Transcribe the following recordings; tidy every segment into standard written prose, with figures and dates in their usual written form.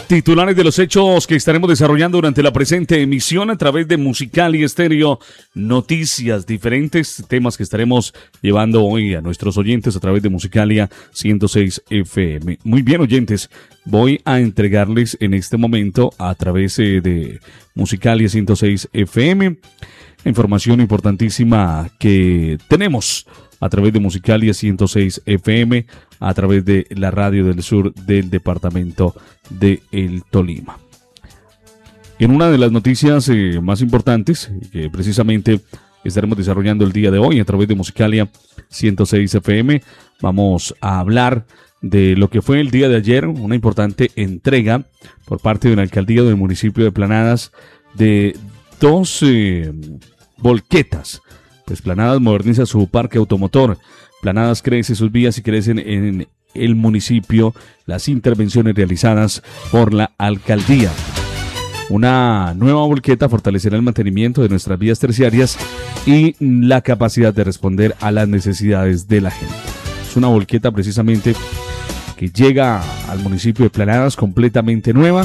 Titulares de los hechos que estaremos desarrollando durante la presente emisión a través de Musicalia Estéreo. Noticias, diferentes temas que estaremos llevando hoy a nuestros oyentes a través de Musicalia 106 FM. Muy bien, oyentes, voy a entregarles en este momento a través de Musicalia 106 FM información importantísima que tenemos a través de Musicalia 106 FM, a través de la radio del sur del departamento de El Tolima. En una de las noticias más importantes, que precisamente estaremos desarrollando el día de hoy a través de Musicalia 106 FM, vamos a hablar de lo que fue el día de ayer, una importante entrega por parte de la alcaldía del municipio de Planadas de dos volquetas. Pues Planadas moderniza su parque automotor. Planadas crece sus vías y crecen en el municipio las intervenciones realizadas por la alcaldía. Una nueva volqueta fortalecerá el mantenimiento de nuestras vías terciarias y la capacidad de responder a las necesidades de la gente. Es una volqueta precisamente que llega al municipio de Planadas completamente nueva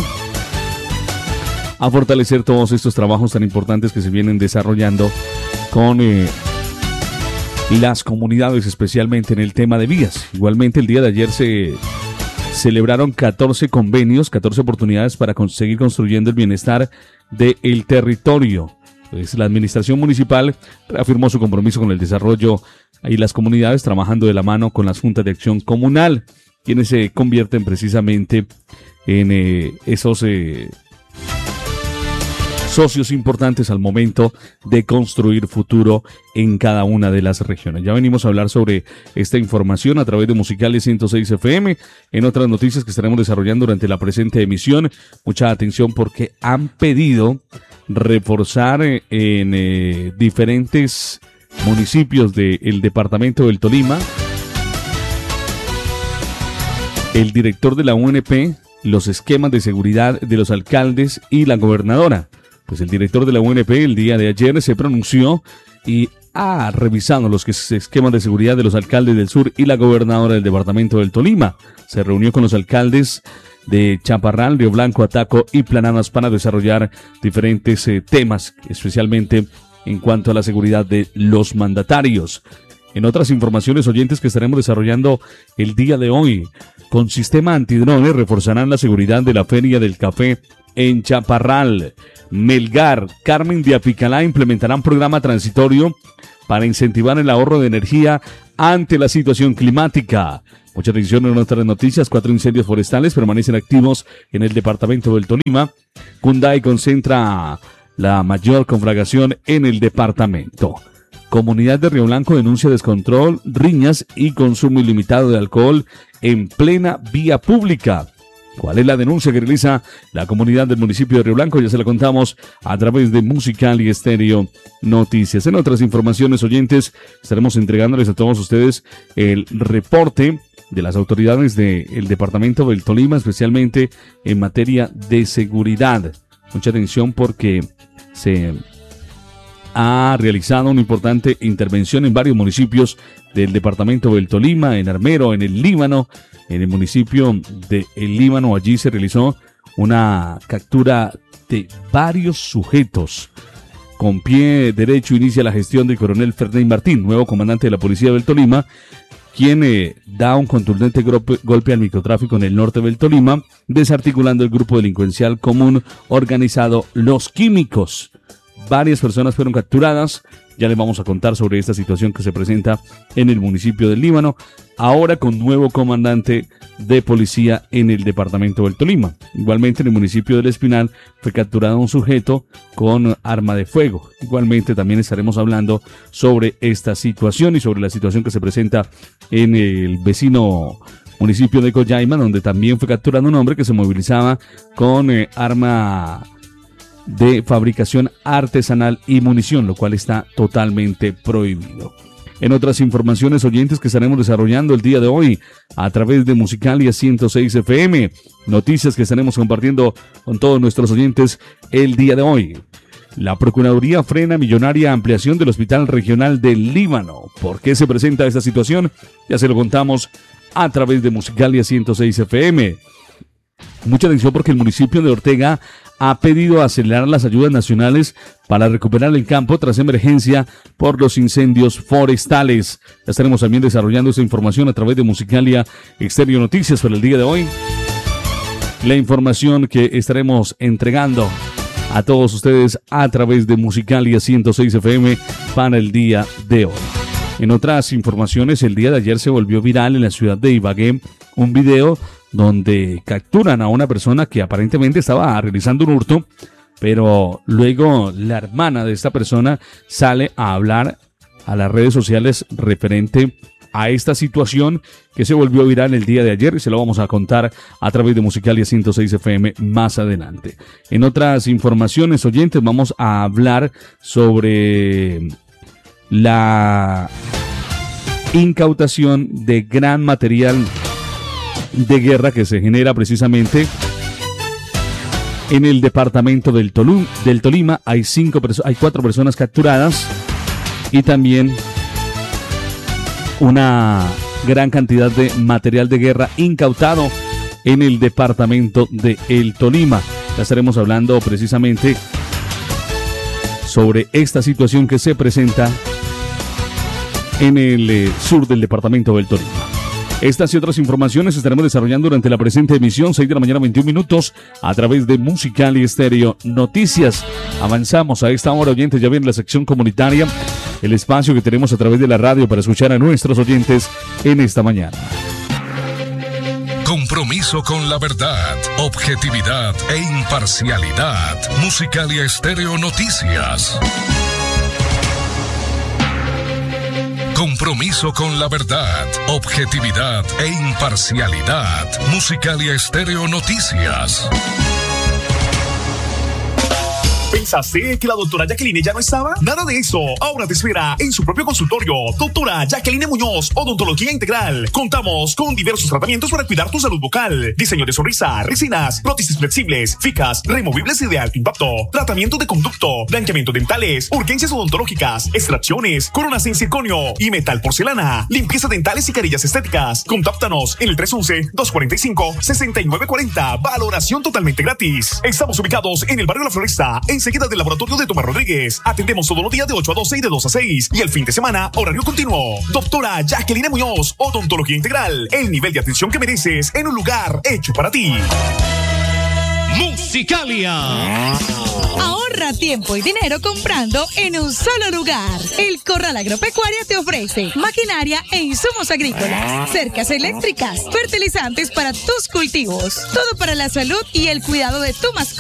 a fortalecer todos estos trabajos tan importantes que se vienen desarrollando con las comunidades, especialmente en el tema de vías. Igualmente, el día de ayer se celebraron 14 convenios, 14 oportunidades para seguir construyendo el bienestar del territorio. Pues la administración municipal reafirmó su compromiso con el desarrollo y las comunidades, trabajando de la mano con las juntas de acción comunal, quienes se convierten precisamente en esos socios importantes al momento de construir futuro en cada una de las regiones. Ya venimos a hablar sobre esta información a través de Musicalia 106 FM. En otras noticias que estaremos desarrollando durante la presente emisión, mucha atención porque han pedido reforzar en diferentes municipios del departamento del Tolima el director de la UNP, los esquemas de seguridad de los alcaldes y la gobernadora. Pues el director de la UNP el día de ayer se pronunció y ha revisado los esquemas de seguridad de los alcaldes del sur y la gobernadora del departamento del Tolima. Se reunió con los alcaldes de Chaparral, Río Blanco, Ataco y Planadas para desarrollar diferentes temas, especialmente en cuanto a la seguridad de los mandatarios. En otras informaciones, oyentes, que estaremos desarrollando el día de hoy, con sistema antidrones reforzarán la seguridad de la Feria del Café en Chaparral. Melgar, Carmen de Apicalá implementarán programa transitorio para incentivar el ahorro de energía ante la situación climática. Mucha atención en otras noticias. 4 incendios forestales permanecen activos en el departamento del Tolima. Cunday concentra la mayor conflagración en el departamento. Comunidad de Río Blanco denuncia descontrol, riñas y consumo ilimitado de alcohol en plena vía pública. ¿Cuál es la denuncia que realiza la comunidad del municipio de Río Blanco? Ya se la contamos a través de Musicalia Estéreo Noticias. En otras informaciones, oyentes, estaremos entregándoles a todos ustedes el reporte de las autoridades del departamento del Tolima, especialmente en materia de seguridad. Mucha atención porque se ha realizado una importante intervención en varios municipios del departamento del Tolima, en Armero, en el Líbano, en el municipio de El Líbano. Allí se realizó una captura de varios sujetos. Con pie derecho inicia la gestión del coronel Ferney Martín, nuevo comandante de la policía del Tolima, quien da un contundente golpe al microtráfico en el norte del Tolima, desarticulando el grupo delincuencial común organizado Los Químicos. Varias personas fueron capturadas. Ya les vamos a contar sobre esta situación que se presenta en el municipio del Líbano, ahora con nuevo comandante de policía en el departamento del Tolima. Igualmente en el municipio del Espinal fue capturado un sujeto con arma de fuego. Igualmente también estaremos hablando sobre esta situación y sobre la situación que se presenta en el vecino municipio de Collaima, donde también fue capturado un hombre que se movilizaba con arma de fabricación artesanal y munición, lo cual está totalmente prohibido. En otras informaciones, oyentes, que estaremos desarrollando el día de hoy a través de Musicalia 106 FM, noticias que estaremos compartiendo con todos nuestros oyentes el día de hoy. La Procuraduría frena millonaria ampliación del Hospital Regional del Líbano. ¿Por qué se presenta esta situación? Ya se lo contamos a través de Musicalia 106 FM. Mucha atención porque el municipio de Ortega ha pedido acelerar las ayudas nacionales para recuperar el campo tras emergencia por los incendios forestales. Ya estaremos también desarrollando esta información a través de Musicalia Estéreo Noticias para el día de hoy. La información que estaremos entregando a todos ustedes a través de Musicalia 106 FM para el día de hoy. En otras informaciones, el día de ayer se volvió viral en la ciudad de Ibagué un video donde capturan a una persona que aparentemente estaba realizando un hurto, pero luego la hermana de esta persona sale a hablar a las redes sociales referente a esta situación que se volvió viral el día de ayer y se lo vamos a contar a través de Musicalia 106 FM más adelante. En otras informaciones, oyentes, vamos a hablar sobre la incautación de gran material de guerra que se genera precisamente en el departamento del Tolima. Hay 4 personas capturadas y también una gran cantidad de material de guerra incautado en el departamento de El Tolima. Ya estaremos hablando precisamente sobre esta situación que se presenta en el sur del departamento del Tolima. Estas y otras informaciones estaremos desarrollando durante la presente emisión, 6 de la mañana, 21 minutos, a través de Musicalia Estéreo Noticias. Avanzamos a esta hora, oyentes, ya viene la sección comunitaria, el espacio que tenemos a través de la radio para escuchar a nuestros oyentes en esta mañana. Compromiso con la verdad, objetividad e imparcialidad. Musicalia Estéreo Noticias. Compromiso con la verdad, objetividad e imparcialidad. Musicalia Estéreo Noticias. ¿Pensaste que la doctora Jacqueline ya no estaba? Nada de eso. Ahora te espera en su propio consultorio. Doctora Jacqueline Muñoz, Odontología Integral. Contamos con diversos tratamientos para cuidar tu salud bucal. Diseño de sonrisa, resinas, prótesis flexibles, ficas, removibles y de alto impacto. Tratamiento de conducto, blanqueamiento dentales, urgencias odontológicas, extracciones, coronas en circonio y metal porcelana. Limpieza dentales y carillas estéticas. Contáctanos en el 311-245-6940. Valoración totalmente gratis. Estamos ubicados en el barrio La Floresta, enseguida del laboratorio de Tomás Rodríguez. Atendemos todos los días de 8 a 12 y de 2 a 6. Y el fin de semana, horario continuo. Doctora Jacqueline Muñoz, Odontología Integral. El nivel de atención que mereces en un lugar hecho para ti. Musicalia. Ahorra tiempo y dinero comprando en un solo lugar. El Corral Agropecuario te ofrece maquinaria e insumos agrícolas, cercas eléctricas, fertilizantes para tus cultivos, todo para la salud y el cuidado de tu mascota.